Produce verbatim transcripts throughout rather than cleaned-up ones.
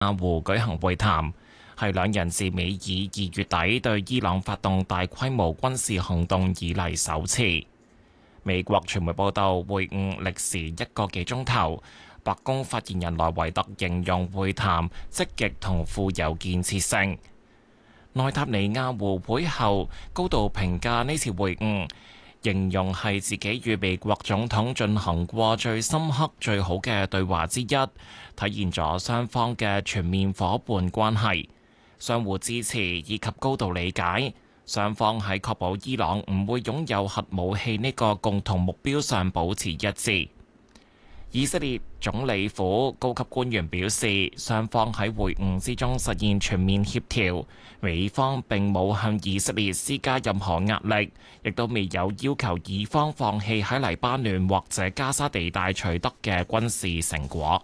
阿胡舉行會談，係兩人自美以二月底對伊朗發動大規模軍事行動以嚟首次。美國傳媒報道，會晤歷時一個幾鐘頭。白宮發言人萊維特形容會談積極同富有建設性。內塔尼亞胡會後高度評價呢次會晤，形容係自己與美國總統進行過最深刻、最好嘅對話之一，體現咗雙方嘅全面夥伴關係、相互支持以及高度理解。雙方喺確保伊朗唔會擁有核武器呢個共同目標上保持一致。以色列總理府高級官員表示，雙方喺會晤之中實現全面協調，美方並冇向以色列施加任何壓力，亦都未有要求以方放棄喺黎巴嫩或者加沙地帶取得嘅軍事成果。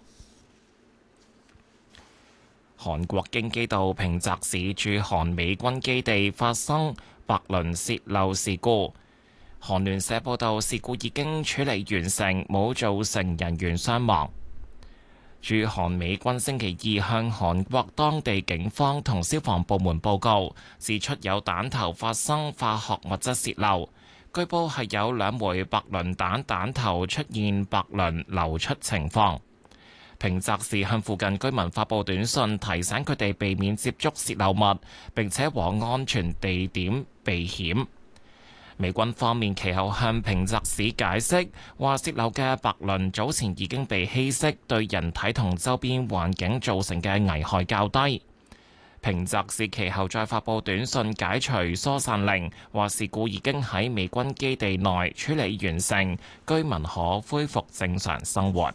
韓國京畿道平澤市駐韓美軍基地發生白磷洩漏事故。韓聯社報道，事故已經處理完成，冇造成人員傷亡。駐韓美軍星期二向韓國當地警方同消防部門報告，指出有彈頭發生化學物質洩漏，據報係有兩枚白磷彈彈頭出現白磷流出情況。平澤市向附近居民發布短信，提醒佢哋避免接觸洩漏物，並且往安全地點避險。美軍方面其後向平澤市解釋，話洩漏嘅白磷早前已經被稀釋，對人體同周邊環境造成嘅危害較低。平澤市其後再發布短信解除疏散令，話事故已經喺美軍基地內處理完成，居民可恢復正常生活。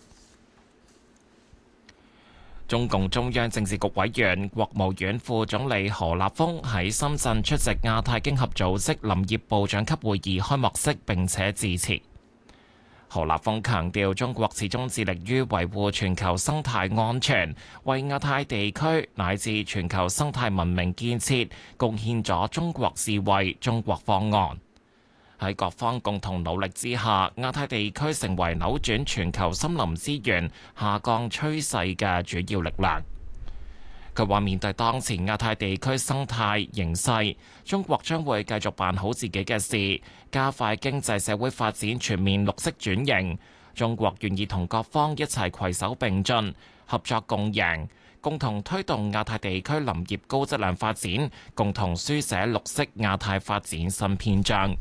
中共中央政治局委員、國務院副總理何立峰喺深圳出席亞太經合組織林業部長級會議開幕式並且致辭。何立峰強調，中國始終致力於維護全球生態安全，為亞太地區乃至全球生態文明建設貢獻咗中國智慧、中國方案。喺各方共同努力之下，亞太地區成為扭轉全球森林資源下降趨勢嘅主要力量。佢話：面對當前亞太地區生態形勢，中國將會繼續辦好自己嘅事，加快經濟社會發展全面綠色轉型。中國願意同各方一齊攜手並進，合作共贏，共同推動亞太地區林業高質量發展，共同書寫綠色亞太發展新篇章。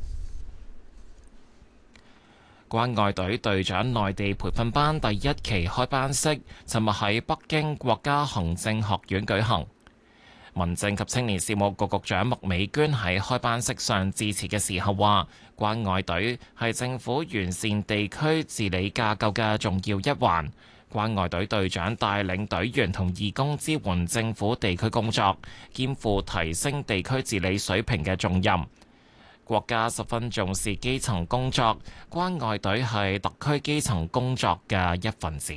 關愛隊隊長內地培訓班第一期開班式，尋日喺北京國家行政學院舉行。民政及青年事務局局長麥美娟喺開班式上致辭嘅時候話：關愛隊係政府完善地區治理架構嘅重要一環。關愛隊隊長帶領隊員同義工支援政府地區工作，肩負提升地區治理水平嘅重任。國家十分重視基層工作，關愛隊係特區基層工作嘅一份子。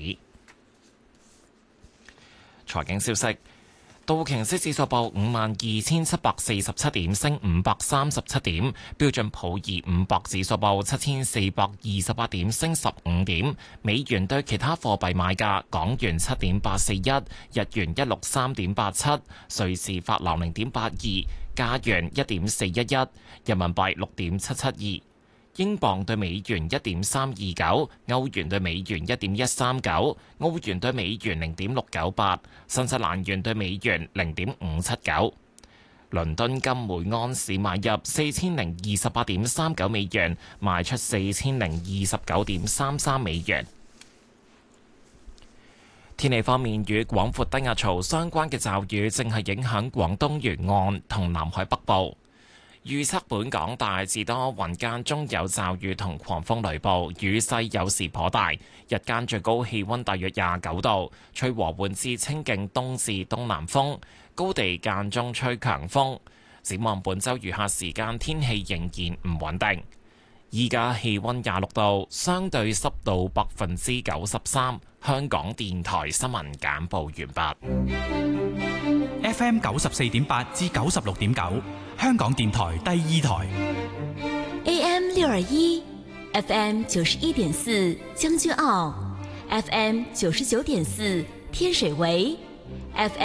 財經消息。道瓊斯指數報五萬二千七百四十七點，升五百三十七點。標準普爾五百指數報七千四百二十八點，升十五點。美元對其他貨幣買價：港元七點八四一，日元一六三點八七，瑞士法郎零點八二，加元一點四一一，人民幣六點七七二。英鎊對美元一點三二九，歐元對美元一點一三九，澳元對美元零點六九八，新西蘭元對美元零點五七九。倫敦金每安士買入四千零二十八點三九美元，賣出四千零二十九點三三美元。天氣方面，與廣闊低壓槽相關嘅驟雨正係影響廣東沿岸同南海北部。預測本港大致多雲，間中有驟雨同狂風雷暴，雨勢有時頗大。日間最高氣溫大約廿九度，吹和緩至清勁東至東南風，高地間中吹強風。展望本週餘下時間，天氣仍然唔穩定。依家氣溫廿六度，相對濕度百分之九十三。香港電台新聞簡報完畢。 F M 九十四點八至九十六點九，香港電台第二台。 A M 六二一 ，F M 九十一點四將軍澳 ，F M 九十九點四天水圍 ，F